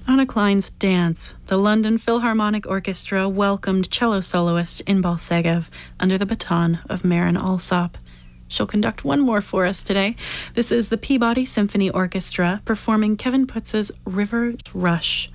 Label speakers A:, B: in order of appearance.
A: Anna Klein's Dance, the London Philharmonic Orchestra welcomed cello soloist Inbal Segev under the baton of Marin Alsop. She'll conduct one more for us today. This is the Peabody Symphony Orchestra performing Kevin Putz's River's Rush.